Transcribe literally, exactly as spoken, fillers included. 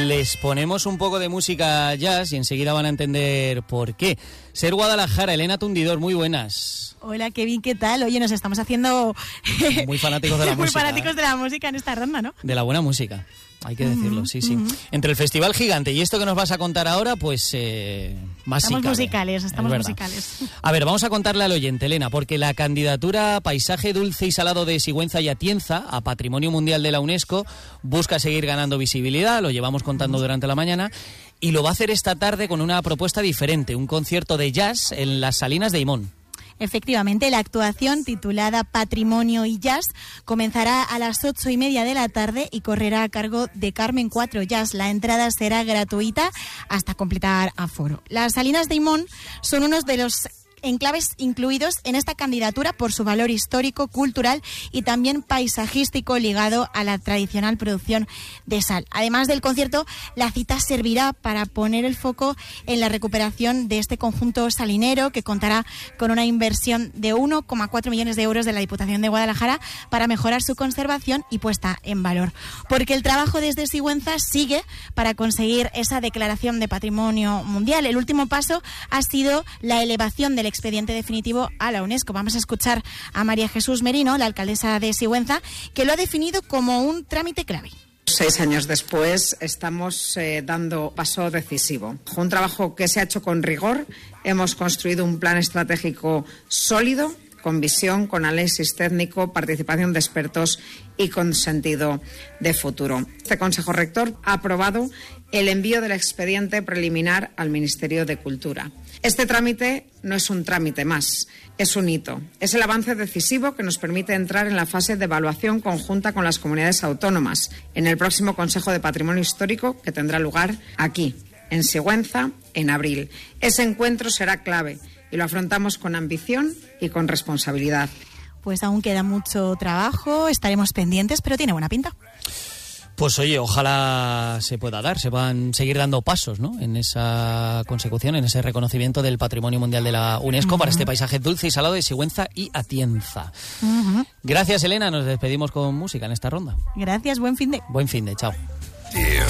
les ponemos un poco de música jazz y enseguida van a entender por qué. Ser Guadalajara, Elena Tundidor, muy buenas. Hola, Kevin, ¿qué tal? Oye, nos estamos haciendo... muy fanáticos de la muy música. Muy fanáticos ¿eh? de la música en esta ronda, ¿no? De la buena música. Hay que decirlo, uh-huh, sí, sí. uh-huh. Entre el Festival Gigante y esto que nos vas a contar ahora, pues eh, más Estamos sí cabe, musicales, estamos musicales. A ver, vamos a contarle al oyente, Elena, porque la candidatura Paisaje Dulce y Salado de Sigüenza y Atienza a Patrimonio Mundial de la UNESCO busca seguir ganando visibilidad, lo llevamos contando uh-huh. durante la mañana, y lo va a hacer esta tarde con una propuesta diferente, un concierto de jazz en las Salinas de Himón. Efectivamente, la actuación titulada Patrimonio y Jazz comenzará a las ocho y media de la tarde y correrá a cargo de Carmen Cuatro Jazz. La entrada será gratuita hasta completar aforo. Las Salinas de Himón son unos de los enclaves incluidos en esta candidatura por su valor histórico, cultural y también paisajístico ligado a la tradicional producción de sal. Además del concierto, la cita servirá para poner el foco en la recuperación de este conjunto salinero que contará con una inversión de uno coma cuatro millones de euros de la Diputación de Guadalajara para mejorar su conservación y puesta en valor. Porque el trabajo desde Sigüenza sigue para conseguir esa declaración de Patrimonio Mundial. El último paso ha sido la elevación del expediente definitivo a la UNESCO. Vamos a escuchar a María Jesús Merino, la alcaldesa de Sigüenza, que lo ha definido como un trámite clave. Seis años después estamos eh, dando paso decisivo. Un trabajo que se ha hecho con rigor. Hemos construido un plan estratégico sólido, con visión, con análisis técnico, participación de expertos y con sentido de futuro. Este Consejo Rector ha aprobado el envío del expediente preliminar al Ministerio de Cultura. Este trámite no es un trámite más, es un hito. Es el avance decisivo que nos permite entrar en la fase de evaluación conjunta con las comunidades autónomas en el próximo Consejo de Patrimonio Histórico que tendrá lugar aquí, en Sigüenza, en abril. Ese encuentro será clave y lo afrontamos con ambición y con responsabilidad. Pues aún queda mucho trabajo, estaremos pendientes, pero tiene buena pinta. Pues oye, ojalá se pueda dar, se puedan seguir dando pasos, ¿no?, en esa consecución, en ese reconocimiento del Patrimonio Mundial de la UNESCO uh-huh. para este paisaje dulce y salado de Sigüenza y Atienza. Uh-huh. Gracias, Elena, nos despedimos con música en esta ronda. Gracias, buen fin de. Buen fin de, chao.